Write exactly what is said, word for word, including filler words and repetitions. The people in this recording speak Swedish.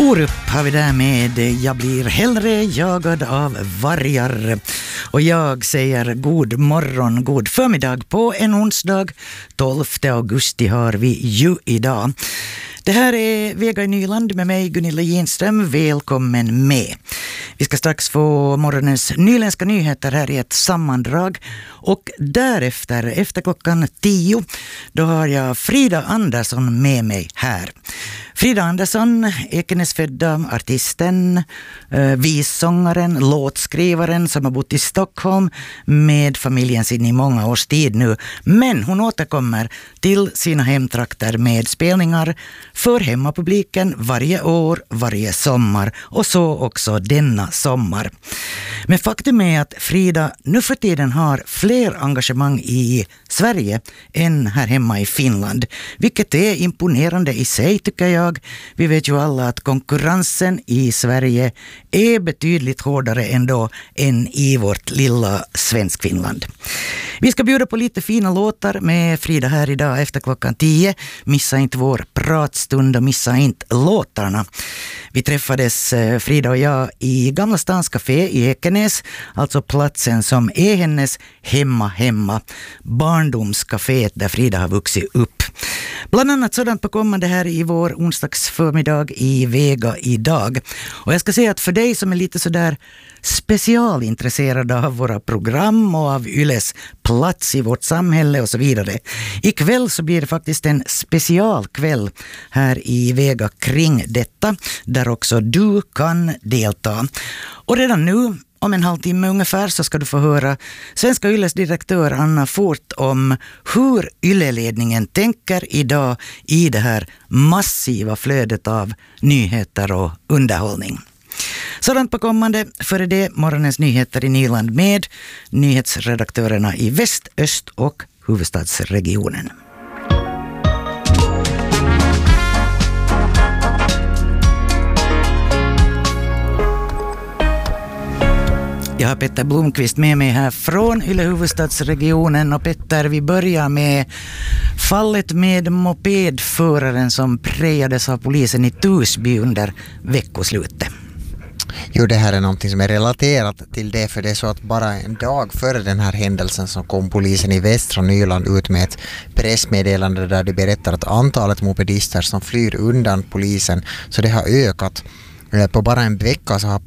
Orup har vi där med Jag blir hellre jagad av vargar. Och jag säger god morgon, god förmiddag på en onsdag. tolfte augusti har vi ju idag. Det här är Vega i Nyland med mig Gunilla Genström. Välkommen med. Vi ska strax få morgonens nyländska nyheter här i ett sammandrag. Och därefter, efter klockan tio, då har jag Frida Andersson med mig här. Frida Andersson, Ekenäsfödda artisten, eh, vissångaren, låtskrivaren som har bott i Stockholm med familjen sin i många års tid nu. Men hon återkommer till sina hemtrakter med spelningar för hemmapubliken varje år, varje sommar och så också denna sommar. Men faktum är att Frida nu för tiden har fler engagemang i Sverige än här hemma i Finland. Vilket är imponerande i sig tycker jag. Vi vet ju alla att konkurrensen i Sverige är betydligt hårdare ändå än i vårt lilla Svenskfinland. Vi ska bjuda på lite fina låtar med Frida här idag efter klockan tio. Missa inte vår pratstund och missa inte låtarna. Vi träffades, Frida och jag, i Gamla Stans Café i Ekenäs, alltså platsen som är hennes hemma hemma, barndomscaféet där Frida har vuxit upp. Bland annat sådant på kommande här i vår onsdagsförmiddag i Vega idag. Och jag ska säga att för dig som är lite sådär specialintresserade av våra program och av Yles plats i vårt samhälle och så vidare. Ikväll så blir det faktiskt en specialkväll här i Vega kring detta, där också du kan delta. Och redan nu, om en halvtimme ungefär, så ska du få höra Svenska Yles direktör Anna Fort om hur Yle-ledningen tänker idag i det här massiva flödet av nyheter och underhållning. Sådant på kommande, före det morgonens nyheter i Nyland med nyhetsredaktörerna i väst, öst och huvudstadsregionen. Jag har Petter Blomqvist med mig här från Yle huvudstadsregionen. Och Petter, vi börjar med fallet med mopedföraren som prejades av polisen i Tusby under veckoslutet. Jo, det här är någonting som är relaterat till det, för det är så att bara en dag före den här händelsen så kom polisen i västra Nyland ut med ett pressmeddelande där de berättar att antalet mopedister som flyr undan polisen, så det har ökat. På bara en vecka så har